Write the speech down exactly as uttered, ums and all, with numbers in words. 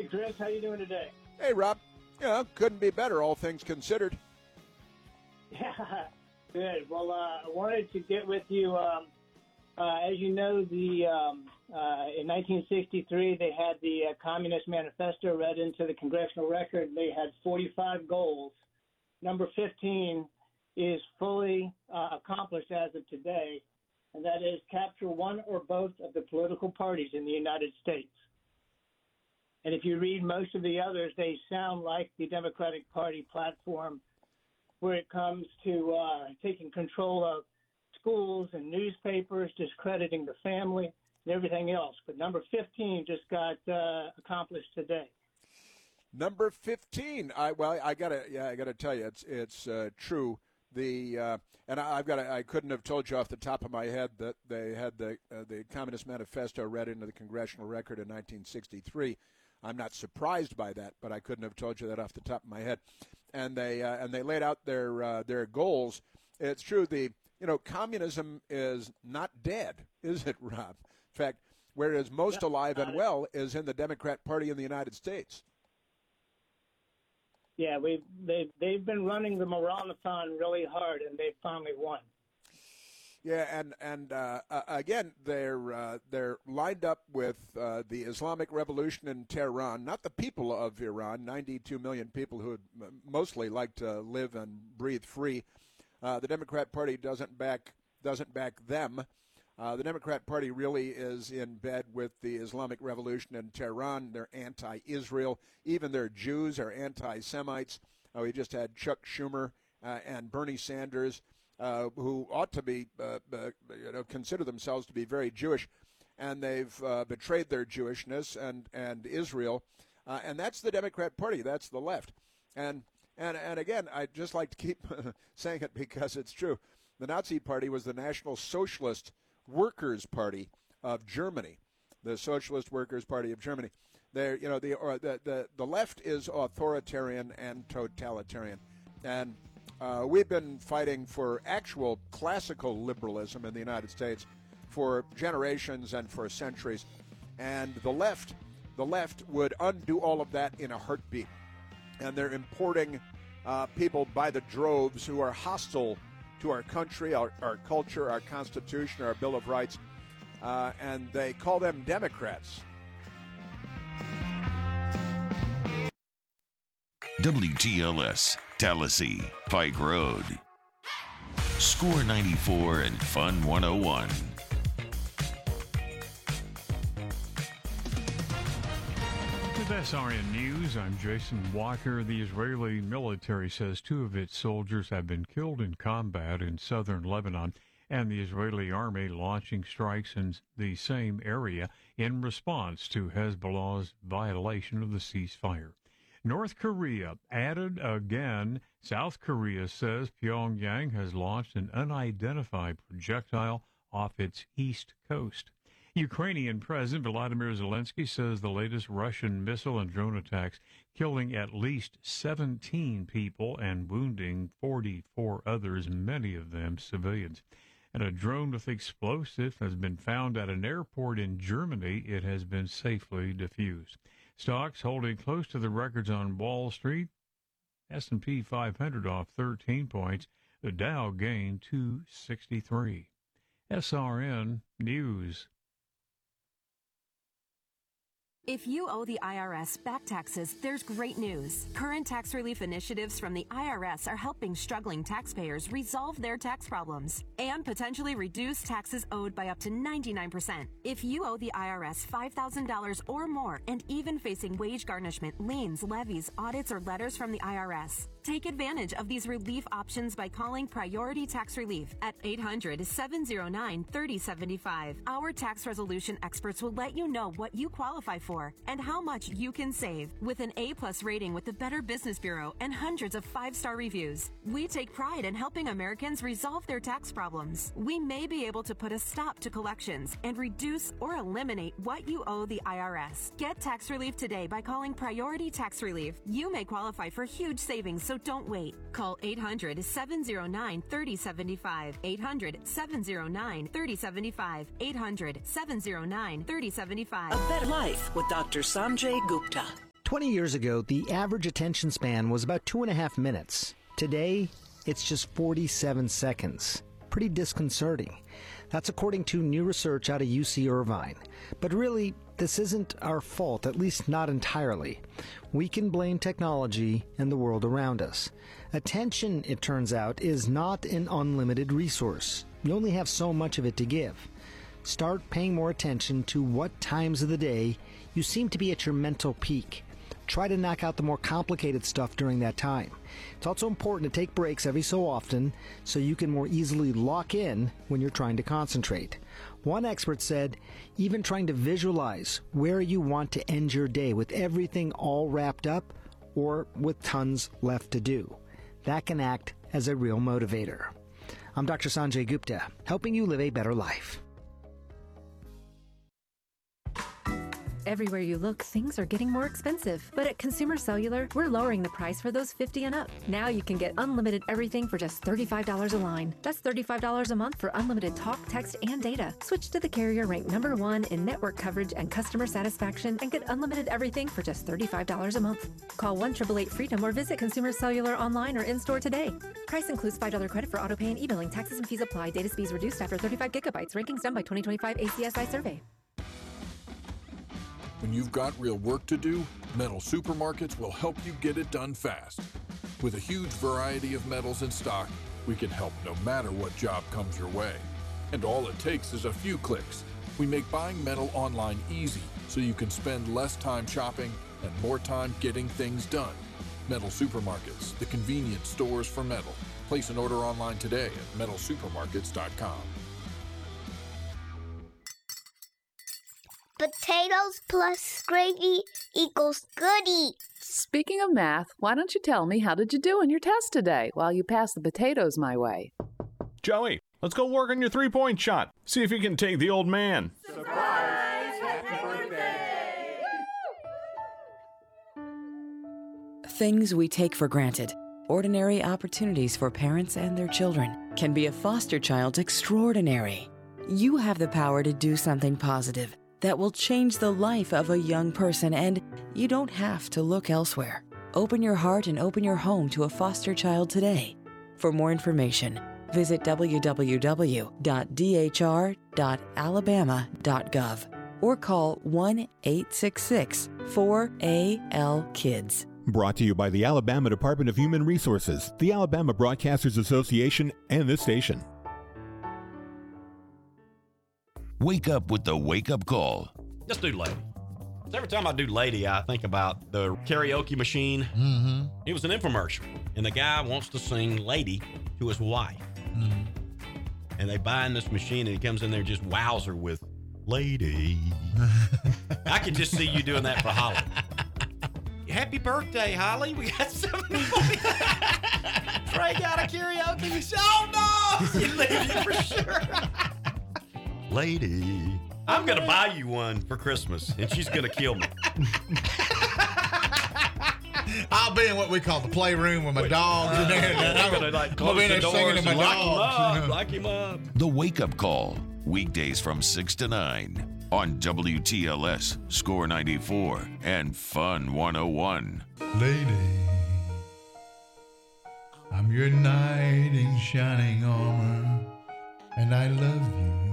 Hey, Chris, how you doing today? Hey, Rob. Yeah, couldn't be better, all things considered. Yeah, good. Well, uh, I wanted to get with you. Um, uh, as you know, the um, uh, in nineteen sixty-three, they had the uh, Communist Manifesto read into the congressional record. They had forty-five goals. Number fifteen is fully uh, accomplished as of today, and that is capture one or both of the political parties in the United States. And if you read most of the others, they sound like the Democratic Party platform, where it comes to uh, taking control of schools and newspapers, discrediting the family, and everything else. But number fifteen just got uh, accomplished today. Number fifteen. I well, I gotta, yeah, I gotta tell you, it's it's uh, true. The uh, and I, I've got, to, I couldn't have told you off the top of my head that they had the uh, the Communist Manifesto read into the congressional record in nineteen sixty-three. I'm not surprised by that, but I couldn't have told you that off the top of my head. And they uh, and they laid out their uh, their goals. It's true. The you know communism is not dead, is it, Rob? In fact, where it is most yeah, alive and uh, well is in the Democrat Party in the United States. Yeah, we they they've been running the Moranathon really hard, and they finally won. Yeah, and and uh, uh, again, they're uh, they're lined up with uh, the Islamic Revolution in Tehran, not the people of Iran, ninety-two million people who would mostly like to live and breathe free. Uh, the Democrat Party doesn't back doesn't back them. Uh, the Democrat Party really is in bed with the Islamic Revolution in Tehran. They're anti-Israel. Even their Jews are anti-Semites. Uh, we just had Chuck Schumer uh, and Bernie Sanders, uh, who ought to be, uh, uh, you know, consider themselves to be very Jewish, and they've uh, betrayed their Jewishness and and Israel, uh, and that's the Democrat Party. That's the left, and and and again, I just like to keep saying it because it's true. The Nazi Party was the National Socialist Workers' Party of Germany, the Socialist Workers' Party of Germany. There, you know, the, or the the the left is authoritarian and totalitarian, and uh, we've been fighting for actual classical liberalism in the United States for generations and for centuries, and the left, the left would undo all of that in a heartbeat, and they're importing uh, people by the droves who are hostile to our country, our, our culture, our Constitution, our Bill of Rights, uh, and they call them Democrats. W T L S, Tallahassee, Pike Road. Score ninety-four and Fun one oh one. With S R N News, I'm Jason Walker. The Israeli military says two of its soldiers have been killed in combat in southern Lebanon, and the Israeli army launching strikes in the same area in response to Hezbollah's violation of the ceasefire. North Korea added again. South Korea says Pyongyang has launched an unidentified projectile off its east coast. Ukrainian President Volodymyr Zelensky says the latest Russian missile and drone attacks killing at least seventeen people and wounding forty-four others, many of them civilians. And a drone with explosive has been found at an airport in Germany. It has been safely defused. Stocks holding close to the records on Wall Street. S and P five hundred off thirteen points. The Dow gained two sixty-three. S R N News. If you owe the I R S back taxes, there's great news. Current tax relief initiatives from the I R S are helping struggling taxpayers resolve their tax problems and potentially reduce taxes owed by up to ninety-nine percent. If you owe the I R S five thousand dollars or more and even facing wage garnishment, liens, levies, audits, or letters from the I R S, take advantage of these relief options by calling Priority Tax Relief at eight hundred, seven oh nine, three oh seven five. Our tax resolution experts will let you know what you qualify for and how much you can save. With an A-plus rating with the Better Business Bureau and hundreds of five-star reviews, we take pride in helping Americans resolve their tax problems. We may be able to put a stop to collections and reduce or eliminate what you owe the I R S. Get tax relief today by calling Priority Tax Relief. You may qualify for huge savings, so don't wait. Call eight hundred, seven oh nine, three oh seven five. eight hundred, seven oh nine, three oh seven five. eight hundred, seven oh nine, three oh seven five. A Better Life with Doctor Sanjay Gupta. twenty years ago, the average attention span was about two and a half minutes. Today, it's just forty-seven seconds. Pretty disconcerting. That's according to new research out of U C Irvine. But really, this isn't our fault, at least not entirely. We can blame technology and the world around us. Attention, it turns out, is not an unlimited resource. You only have so much of it to give. Start paying more attention to what times of the day you seem to be at your mental peak. Try to knock out the more complicated stuff during that time. It's also important to take breaks every so often so you can more easily lock in when you're trying to concentrate. One expert said, even trying to visualize where you want to end your day with everything all wrapped up or with tons left to do. That can act as a real motivator. I'm Doctor Sanjay Gupta, helping you live a better life. Everywhere you look, things are getting more expensive. But at Consumer Cellular, we're lowering the price for those fifty and up. Now you can get unlimited everything for just thirty-five dollars a line. That's thirty-five dollars a month for unlimited talk, text, and data. Switch to the carrier ranked number one in network coverage and customer satisfaction and get unlimited everything for just thirty-five dollars a month. Call one eight eight eight FREEDOM or visit Consumer Cellular online or in-store today. Price includes five dollars credit for auto pay and e-billing. Taxes and fees apply. Data speeds reduced after thirty-five gigabytes. Rankings done by twenty twenty-five A C S I survey. When you've got real work to do, Metal Supermarkets will help you get it done fast. With a huge variety of metals in stock, we can help no matter what job comes your way. And all it takes is a few clicks. We make buying metal online easy so you can spend less time shopping and more time getting things done. Metal Supermarkets, the convenient stores for metal. Place an order online today at metal supermarkets dot com. Potatoes plus gravy equals goody. Speaking of math, why don't you tell me how did you do on your test today while you pass the potatoes my way? Joey, let's go work on your three-point shot. See if you can take the old man. Surprise! Happy birthday! Things we take for granted, ordinary opportunities for parents and their children, can be a foster child's extraordinary. You have the power to do something positive that will change the life of a young person, and you don't have to look elsewhere. Open your heart and open your home to a foster child today. For more information, visit w w w dot d h r dot alabama dot gov or call one eight six six four A L KIDS. Brought to you by the Alabama Department of Human Resources, the Alabama Broadcasters Association, and this station. Wake up with the wake-up call. Let's do Lady. Every time I do Lady, I think about the karaoke machine. Mm-hmm. It was an infomercial, and the guy wants to sing Lady to his wife. Mm-hmm. And they buy in this machine, and he comes in there and just wows her with Lady. I can just see you doing that for Holly. Happy birthday, Holly. We got something for you. Trey got a karaoke machine. Oh, no! He leave you for sure. Lady. I'm going to buy you one for Christmas, and she's going to kill me. I'll be in what we call the playroom with my dogs in there. I'm going to like close the doors and lock him up, lock him up. The Wake Up Call, weekdays from six to nine on W T L S, Score ninety-four, and Fun one oh one. Lady, I'm your knight in shining armor, and I love you.